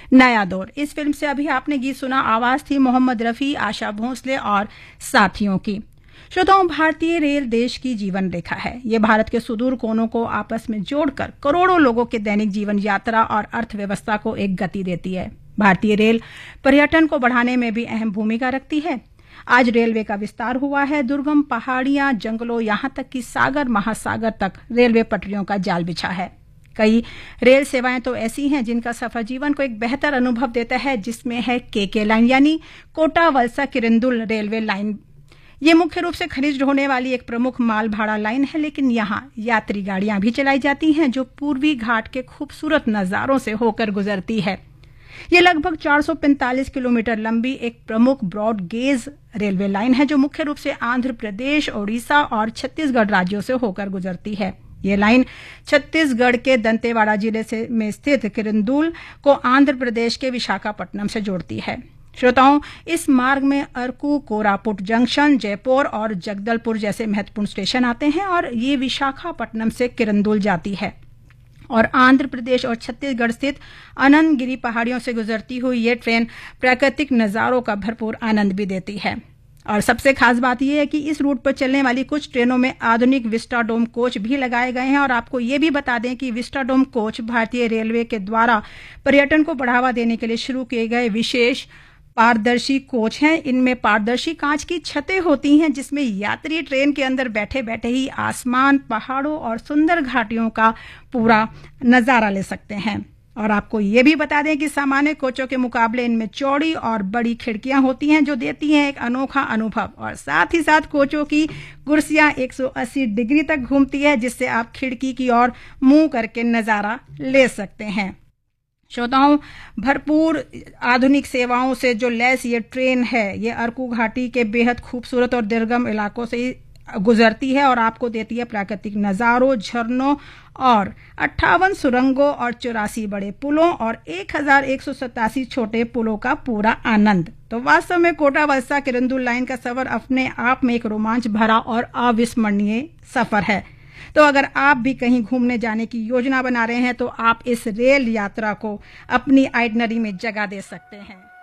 नया दौर। इस फिल्म से अभी आपने गीत सुना, आवाज थी मोहम्मद रफी, आशा भोसले और साथियों की। श्रोताओं, भारतीय रेल देश की जीवन रेखा है। ये भारत के सुदूर कोनों को आपस में जोड़कर करोड़ों लोगों के दैनिक जीवन यात्रा और अर्थव्यवस्था को एक गति देती है। भारतीय रेल पर्यटन को बढ़ाने में भी अहम भूमिका रखती है। आज रेलवे का विस्तार हुआ है। दुर्गम पहाड़ियां, जंगलों, यहां तक कि सागर महासागर तक रेलवे पटरियों का जाल बिछा है। कई रेल सेवाएं तो ऐसी हैं जिनका सफर जीवन को एक बेहतर अनुभव देता है, जिसमें है केके लाइन यानी कोटा वलसा किरंदुल रेलवे लाइन। ये मुख्य रूप से खनिज ढोने वाली एक प्रमुख माल भाड़ा लाइन है, लेकिन यहाँ यात्री गाड़ियां भी चलाई जाती हैं जो पूर्वी घाट के खूबसूरत नजारों से होकर गुजरती है। ये लगभग 445 किलोमीटर लंबी एक प्रमुख ब्रॉड गेज रेलवे लाइन है जो मुख्य रूप से आंध्र प्रदेश, ओडिशा और छत्तीसगढ़ राज्यों से होकर गुजरती है। ये लाइन छत्तीसगढ़ के दंतेवाड़ा जिले में स्थित किरंदुल को आंध्र प्रदेश के विशाखापट्टनम से जोड़ती है। श्रोताओं, इस मार्ग में अरकू, कोरापुट जंक्शन, जयपुर और जगदलपुर जैसे महत्वपूर्ण स्टेशन आते हैं और ये विशाखापट्टनम से किरंदुल जाती है और आंध्र प्रदेश और छत्तीसगढ़ स्थित अनंतगिरी पहाड़ियों से गुजरती हुई ये ट्रेन प्राकृतिक नज़ारों का भरपूर आनंद भी देती है। और सबसे खास बात यह है कि इस रूट पर चलने वाली कुछ ट्रेनों में आधुनिक विस्टाडोम कोच भी लगाए गए हैं। और आपको ये भी बता दें कि विस्टाडोम कोच भारतीय रेलवे के द्वारा पर्यटन को बढ़ावा देने के लिए शुरू किए गए विशेष पारदर्शी कोच हैं। इनमें पारदर्शी कांच की छतें होती हैं जिसमें यात्री ट्रेन के अंदर बैठे बैठे ही आसमान, पहाड़ों और सुंदर घाटियों का पूरा नजारा ले सकते हैं। और आपको ये भी बता दें कि सामान्य कोचों के मुकाबले इनमें चौड़ी और बड़ी खिड़कियां होती हैं जो देती हैं एक अनोखा अनुभव। और साथ ही साथ कोचों की कुर्सियां 180 डिग्री तक घूमती है जिससे आप खिड़की की ओर मुंह करके नजारा ले सकते हैं। श्रोताओं, भरपूर आधुनिक सेवाओं से जो लैस ये ट्रेन है, ये अरकू घाटी के बेहद खूबसूरत और दुर्गम इलाकों से गुजरती है और आपको देती है प्राकृतिक नज़ारों, झरनों और 58 सुरंगों और 84 बड़े पुलों और 1187 छोटे पुलों का पूरा आनंद। तो वास्तव में कोटा वलसा किरंदुल लाइन का सफर अपने आप में एक रोमांच भरा और अविस्मरणीय सफर है। तो अगर आप भी कहीं घूमने जाने की योजना बना रहे हैं तो आप इस रेल यात्रा को अपनी आइटनरी में जगह दे सकते हैं।